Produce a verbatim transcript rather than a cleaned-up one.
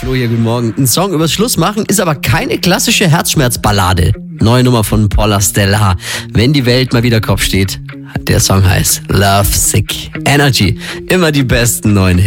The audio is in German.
Flo hier, guten Morgen. Ein Song übers Schluss machen ist aber keine klassische Herzschmerzballade. Neue Nummer von Paula Stella. Wenn die Welt mal wieder Kopf steht. Der Song heißt Love Sick Energy. Immer die besten neuen Hits.